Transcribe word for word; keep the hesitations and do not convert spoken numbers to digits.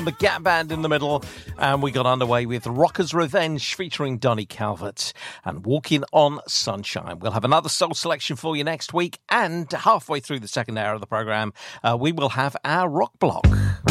The Gap Band in the middle, and we got underway with Rocker's Revenge featuring Donny Calvert and Walking on Sunshine. We'll have another soul selection for you next week, and halfway through the second hour of the programme, uh, we will have our rock block.